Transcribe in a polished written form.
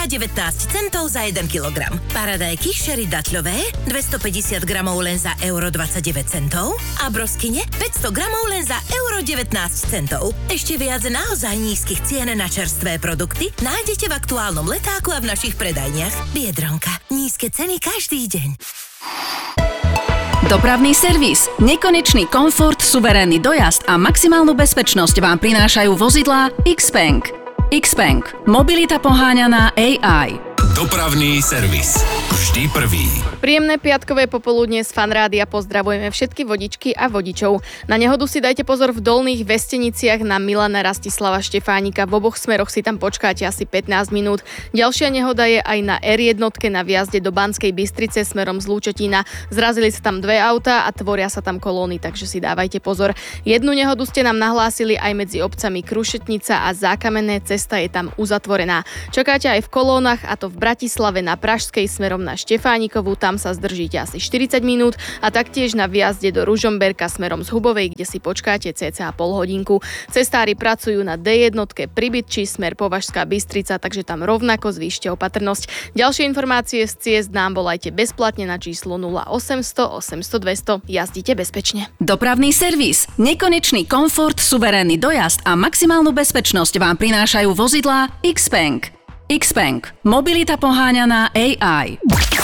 a 19 centov za 1 kilogram. Paradajky Sherry daťľové 250 gramov len za euro 29 centov a broskyne 500 gramov len za euro 19 centov. Ešte viac naozaj nízkych cien na čerstvé produkty nájdete v aktuálnom letáku a v našich predajniach. Biedronka. Nízke ceny každý deň. Dopravný servis, nekonečný komfort, suverénny dojazd a maximálnu bezpečnosť vám prinášajú vozidlá Xpeng. Xpeng. Mobilita poháňaná AI. Dopravný servis. Vždy prvý. Príjemné piatkové popoludnie z Fanrádia pozdravujeme všetky vodičky a vodičov. Na nehodu si dajte pozor v Dolných Vesteniciach na Milana Rastislava Štefánika. V oboch smeroch si tam počkáte asi 15 minút. Ďalšia nehoda je aj na R1 na viazde do Banskej Bystrice smerom z Lúčotína. Zrazili sa tam dve autá a tvoria sa tam kolóny, takže si dávajte pozor. Jednu nehodu ste nám nahlásili aj medzi obcami Krušetnica a Zákamenné, cesta je tam uzatvorená. Čakáte aj v kolónach, a to v Bratislave na Pražskej smerom na Štefánikovu, tam sa zdržíte asi 40 minút a taktiež na viazde do Ružomberka smerom z Hubovej, kde si počkáte cca pol hodinku. Cestári pracujú na D1 pri Bytči smer Považská Bystrica, takže tam rovnako zvýšte opatrnosť. Ďalšie informácie z ciest nám volajte bezplatne na číslo 0800 800 200. Jazdite bezpečne. Dopravný servis, nekonečný komfort, suverénny dojazd a maximálnu bezpečnosť vám prinášajú vozidlá Xpeng. Xpeng. Mobilita poháňaná AI.